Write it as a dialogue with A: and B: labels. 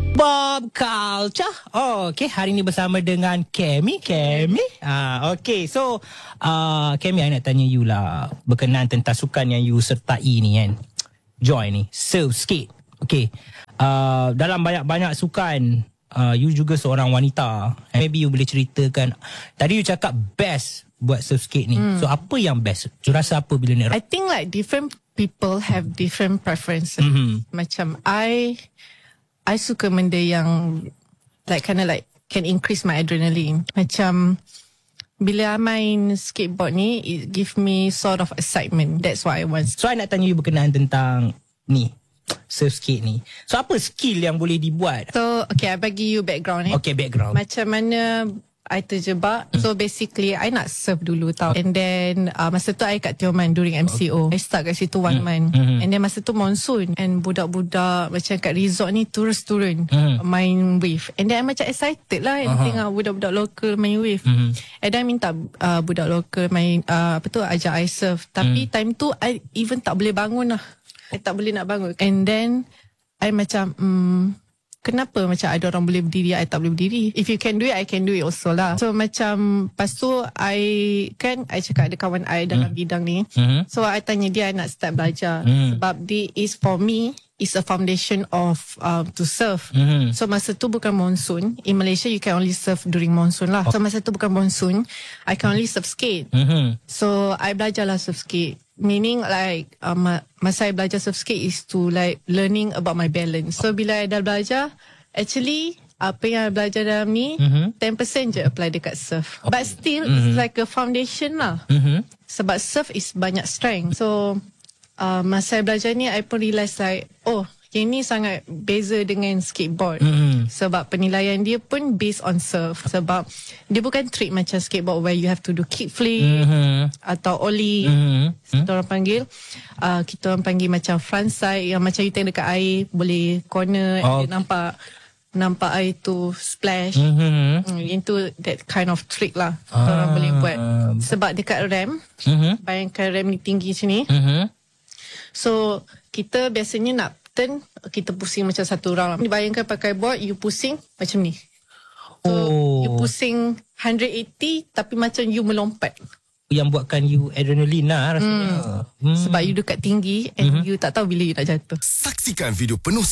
A: Bob Culture. Okay, hari ni bersama dengan Kemi. Okay, so Kemi, I nak tanya you lah berkenaan tentang sukan yang you sertai ni kan. Join ni, surf skate. Okay, dalam banyak-banyak sukan, you juga seorang wanita. Maybe you boleh ceritakan, tadi you cakap best buat surf skate ni. So apa yang best? You rasa apa bila ni?
B: I think like different people have different preferences. Macam I suka benda yang like kind of like can increase my adrenaline. Macam bila I main skateboard ni, it give me sort of excitement. That's what I want.
A: So I nak tanya you berkenaan tentang ni, surf skate ni. So apa skill yang boleh dibuat?
B: So okay, I bagi you background
A: Okay, background.
B: Macam mana I terjebak. So basically I nak surf dulu tau. And then masa tu I kat Tioman during MCO. I start kat situ 1 month. And then masa tu monsoon. And budak-budak macam kat resort ni terus turun main wave. And then I macam excited lah tengok budak-budak local main wave. And then I minta budak local main ajak I surf. Tapi time tu I even tak boleh bangun lah. I tak boleh nak bangun. And then I macam kenapa macam ada orang boleh berdiri, I tak boleh berdiri. If you can do it, I can do it also lah. So macam lepas tu I cakap ada kawan I dalam bidang ni. So I tanya dia, I nak start belajar. Sebab this is for me is a foundation of to surf. So masa tu bukan monsoon. In Malaysia you can only surf during monsoon lah. So masa tu bukan monsoon, I can only surf skate. So I belajar lah surf skate. Meaning like masa I belajar surf skate is to like learning about my balance. So bila I dah belajar, actually apa yang I belajar dalam ni 10% je apply dekat surf. But still it's like a foundation lah. Sebab surf is banyak strength. So masa I belajar ni, I pun realise like, oh, yang ni sangat beza dengan skateboard. Sebab penilaian dia pun based on surf. Sebab dia bukan trick macam skateboard where you have to do kickflip atau ollie. Kita orang panggil kita orang panggil macam frontside, yang macam you tengok dekat air boleh corner, dia nampak air tu splash. Itu that kind of trick lah kita orang boleh buat. Sebab dekat ramp, bayangkan ramp ni tinggi sini. So kita biasanya nak turn, kita pusing macam satu round. Bayangkan pakai board, you pusing macam ni. So you pusing 180 tapi macam you melompat.
A: Yang buatkan you adrenaline lah rasanya.
B: Sebab you dekat tinggi and you tak tahu bila you nak jatuh.
C: Saksikan video penuh